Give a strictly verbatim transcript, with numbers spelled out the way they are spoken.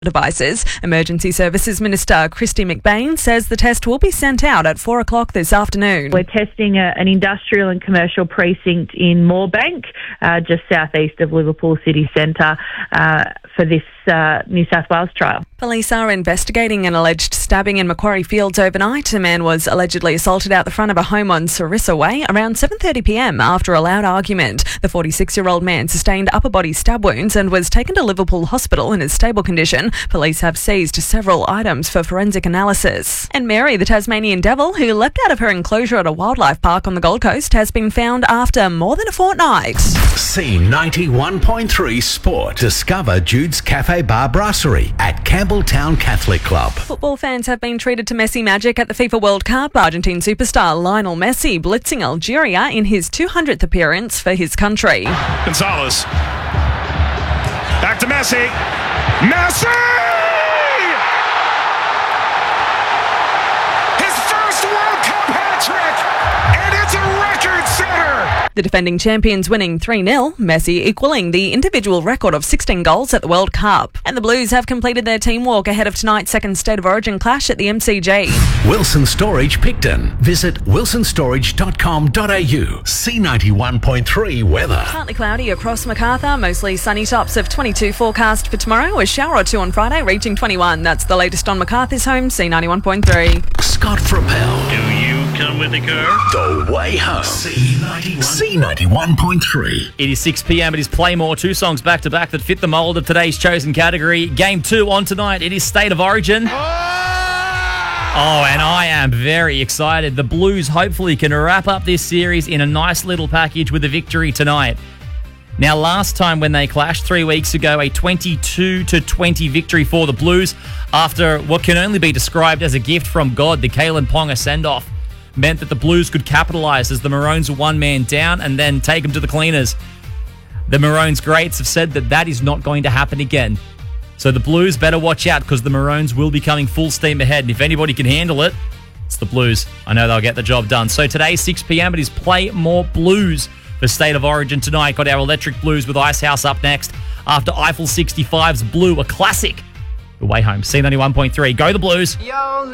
devices. Emergency Services Minister Christy McBain says the test will be sent out at four o'clock this afternoon. We're testing a, an industrial and commercial precinct in Moorebank, uh, just southeast of Liverpool city centre, uh, for this uh, New South Wales trial. Police are investigating an alleged stabbing in Macquarie Fields overnight. A man was allegedly assaulted out the front of a home on Sarissa Way around seven thirty p m after a loud argument. The forty-six-year-old man sustained upper body stab wounds and was taken to Liverpool Hospital in a stable condition. Police have seized several items for forensic analysis. And Mary, the Tasmanian devil, who leapt out of her enclosure at a wildlife park on the Gold Coast, has been found after more than a fortnight. C ninety-one point three Sport. Discover Jude's Cafe Bar Brasserie at Campbelltown Catholic Club. Football fans have been treated to Messi magic at the FIFA World Cup. Argentine superstar Lionel Messi blitzing Algeria in his two hundredth appearance for his country. Gonzalez. Back to Messi. Messi! His first World Cup hat-trick! And it's a record setter! The defending champions winning three nil, Messi equalling the individual record of sixteen goals at the World Cup. And the Blues have completed their team walk ahead of tonight's second State of Origin clash at the M C G. Wilson Storage Picton. Visit wilson storage dot com dot a u. C ninety-one point three weather. Partly cloudy across Macarthur, mostly sunny, tops of twenty-two forecast for tomorrow. A shower or two on Friday, reaching twenty-one. That's the latest on Macarthur's home, C ninety-one point three. Scott Frappel. Do you come with the car? The way home. C ninety-one. C ninety-one point three. It is six p m. It is Play More, two songs back to back that fit the mould of today's chosen category. Game two on tonight. It is State of Origin. Oh, and I am very excited. The Blues hopefully can wrap up this series in a nice little package with a victory tonight. Now, last time when they clashed three weeks ago, a twenty-two to twenty victory for the Blues after what can only be described as a gift from God, the Kalen Ponga send-off, meant that the Blues could capitalise as the Maroons were one man down and then take them to the cleaners. The Maroons greats have said that that is not going to happen again. So the Blues better watch out because the Maroons will be coming full steam ahead. And if anybody can handle it, it's the Blues. I know they'll get the job done. So today, six p m, it is Play More Blues for State of Origin tonight. Got our Electric Blues with Icehouse up next after Eiffel sixty-five's Blue, a classic. The way home, C ninety-one point three. Go the Blues. Yo.